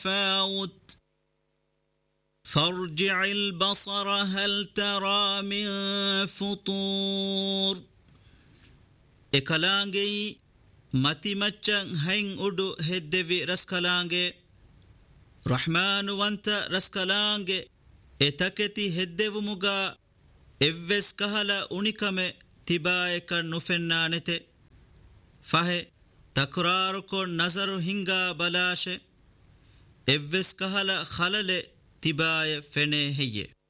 فاوت فارجع البصر هل ترى من فطور إكلانجي متي مچن هين أدو هدوي رسكلانجي رحمن وانت رسكلانجي إتكتي هدو مغا إفس كهلا أونيكم تبايك نفنانته فهي تكراركو نظر هنگا بلاش إفس كهلا خلل تباي فنه هي